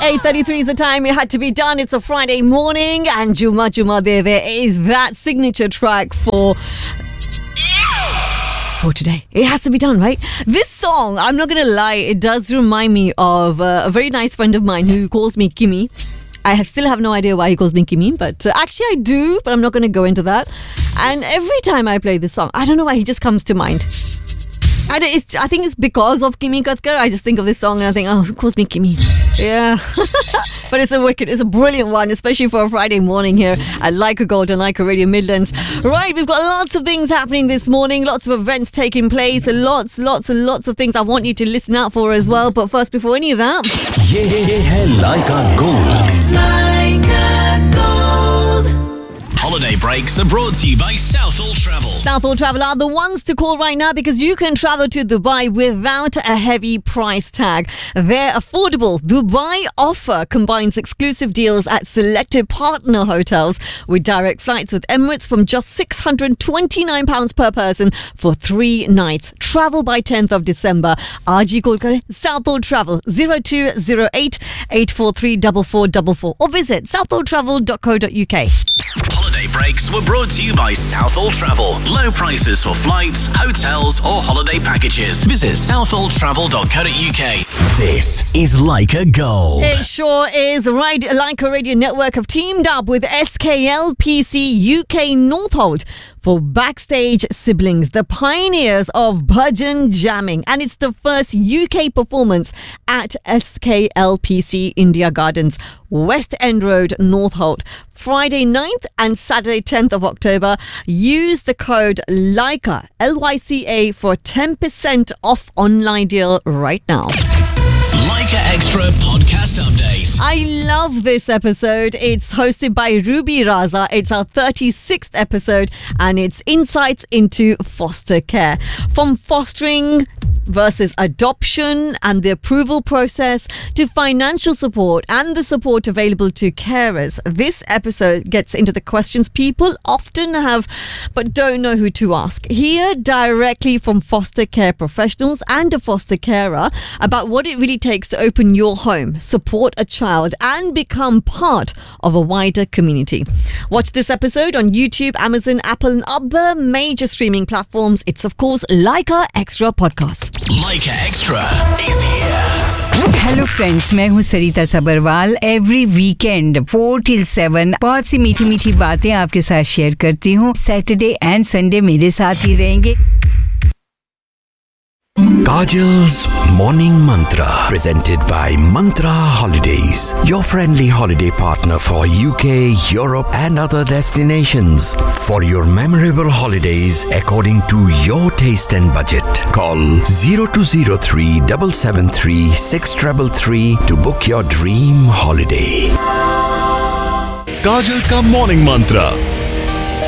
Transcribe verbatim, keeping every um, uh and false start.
eight thirty-three is the time it had to be done. It's a Friday morning and Juma Juma there. There is that signature track for... for today. It has to be done, right? This song, I'm not going to lie, it does remind me of uh, a very nice friend of mine who calls me Kimmy. I have, still have no idea why he calls me Kimmy, but uh, actually I do, but I'm not going to go into that. And every time I play this song, I don't know why he just comes to mind. I, don't, it's, I think it's because of Kimmy Katkar. I just think of this song and I think, oh, who calls me Kimmy? Yeah. But it's a wicked, it's a brilliant one, especially for a Friday morning here at Leica Gold and Leica Radio Midlands. Right, we've got lots of things happening this morning, lots of events taking place, and lots, lots and lots of things I want you to listen out for as well. But first, before any of that... ये है Leica Gold. Leica Gold. Holiday breaks are brought to you by Southall Travel. Southall Travel are the ones to call right now because you can travel to Dubai without a heavy price tag. Their affordable Dubai offer combines exclusive deals at selected partner hotels with direct flights with Emirates from just six hundred twenty-nine pounds per person for three nights. Travel by tenth of December. Aaj call kare Southall Travel zero two zero eight, eight four three, four four four four or visit southall travel dot co dot uk. Holiday breaks were brought to you by Southall Travel. Low prices for flights, hotels or holiday packages. Visit southall travel dot co dot uk. This is Leica Gold. It sure is. Right, Leica Radio Network have teamed up with S K L P C U K Northolt for Backstage Siblings, the pioneers of bhajan jamming. And it's the first U K performance at S K L P C India Gardens, West End Road, Northolt. Friday ninth and Saturday tenth of October. Use the code Leica, L Y C A, for ten percent off online deal right now. Leica Extra Podcast Update. I love this episode. It's hosted by Ruby Raza. It's our thirty-sixth episode and it's insights into foster care. From fostering versus adoption and the approval process to financial support and the support available to carers. This episode gets into the questions people often have but don't know who to ask. Hear directly from foster care professionals and a foster carer about what it really takes to open your home, support a child and become part of a wider community. Watch this episode on YouTube, Amazon, Apple and other major streaming platforms. It's of course Leica Extra Podcast. Leica Extra is here. Hello friends, मैं हूँ सरिता Sabharwal. Every weekend four till seven बहुत सी मीठी मीठी बातें आपके साथ share करती हूँ. सैटरडे एंड संडे मेरे साथ ही रहेंगे. Kajal's Morning Mantra, presented by Mantra Holidays, your friendly holiday partner for U K, Europe and other destinations. For your memorable holidays according to your taste and budget, call zero two zero three, seven seven three, six three three to book your dream holiday. Kajal ka Morning Mantra